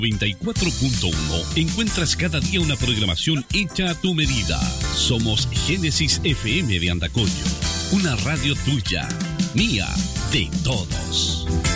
94.1 encuentras cada día una programación hecha a tu medida. Somos Génesis FM de Andacollo, una radio tuya, mía, de todos.